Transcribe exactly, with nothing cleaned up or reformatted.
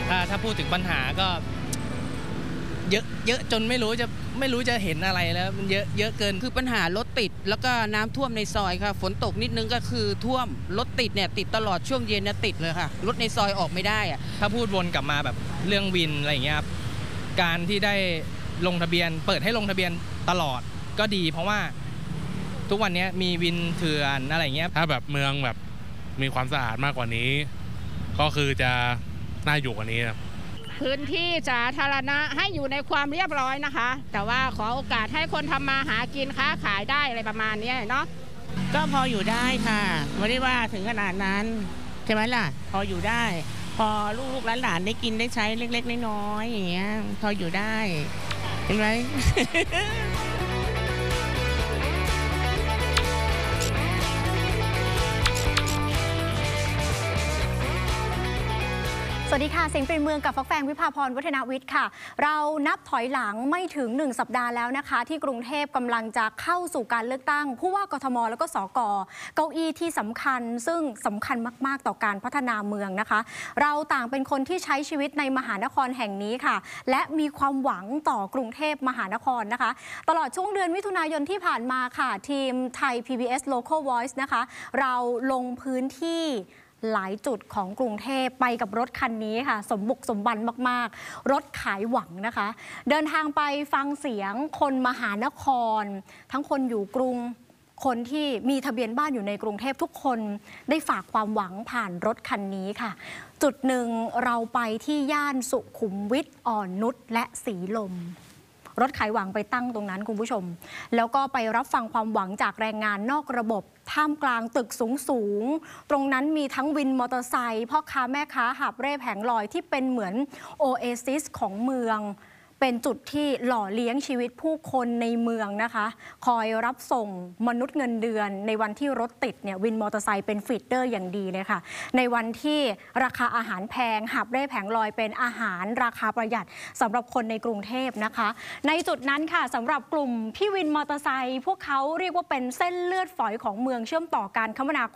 ถ้าถ้าพูดถึงปัญหาก็เยอะเยอะจนไม่รู้จะไม่รู้จะเห็นอะไรแล้วมันเยอะเยอะเกินคือปัญหารถติดแล้วก็น้ำท่วมในซอยค่ะฝนตกนิดนึงก็คือท่วมรถติดเนี่ยติดตลอดช่วงเย็นเนี่ยติดเลยค่ะรถในซอยออกไม่ได้อะถ้าพูดวนกลับมาแบบเรื่องวินอะไรอย่างเงี้ยครับการที่ได้ลงทะเบียนเปิดให้ลงทะเบียนตลอดก็ดีเพราะว่าทุกวันนี้มีวินเถื่อนอะไรเงี้ยถ้าแบบเมืองแบบมีความสะอาดมากกว่านี้ก็คือจะน่าอยู่กว่านี้ครับพื้นที่สาธารณะให้อยู่ในความเรียบร้อยนะคะแต่ว่าขอโอกาสให้คนทำมาหากินค้าขายได้อะไรประมาณนี้เนาะก็พออยู่ได้ค่ะไม่ได้ว่าถึงขนาดนั้นใช่ไหมล่ะพออยู่ได้พอลูกๆหลานๆได้กินได้ใช้เล็กๆน้อยๆอย่างเงี้ยพออยู่ได้เห็นไหมสวัสดีค่ะเสียงเป็นเมืองกับฟักแฟงวิภาพรวัฒนวิทย์ค่ะเรานับถอยหลังไม่ถึงหนึ่งสัปดาห์แล้วนะคะที่กรุงเทพกำลังจะเข้าสู่การเลือกตั้งผู้ว่ากทมแล้วก็สกเก้าอี้ที่สำคัญซึ่งสำคัญมากๆต่อการพัฒนาเมืองนะคะเราต่างเป็นคนที่ใช้ชีวิตในมหานครแห่งนี้ค่ะและมีความหวังต่อกรุงเทพมหานครนะคะตลอดช่วงเดือนมิถุนายนที่ผ่านมาค่ะทีมไทย พี บี เอส Local Voice นะคะเราลงพื้นที่หลายจุดของกรุงเทพไปกับรถคันนี้ค่ะสมบุกสมบันมากๆรถขายหวังนะคะเดินทางไปฟังเสียงคนมหานครทั้งคนอยู่กรุงคนที่มีทะเบียนบ้านอยู่ในกรุงเทพทุกคนได้ฝากความหวังผ่านรถคันนี้ค่ะจุดหนึ่งเราไปที่ย่านสุขุมวิทอ่อนนุชและสีลมรถขายหวังไปตั้งตรงนั้นคุณผู้ชมแล้วก็ไปรับฟังความหวังจากแรงงานนอกระบบท่ามกลางตึกสูงสูงตรงนั้นมีทั้งวินมอเตอร์ไซค์พ่อค้าแม่ค้าหาบเร่แผงลอยที่เป็นเหมือนโอเอซิสของเมืองเป็นจุดที่หล่อเลี้ยงชีวิตผู้คนในเมืองนะคะคอยรับส่งมนุษย์เงินเดือนในวันที่รถติดเนี่ยวินมอเตอร์ไซค์เป็นฟีดเดอร์อย่างดีเลยค่ะในวันที่ราคาอาหารแพงหาบเร่แผงลอยเป็นอาหารราคาประหยัดสำหรับคนในกรุงเทพนะคะในจุดนั้นค่ะสำหรับกลุ่มพี่วินมอเตอร์ไซค์พวกเขาเรียกว่าเป็นเส้นเลือดฝอยของเมืองเชื่อมต่อการคมนา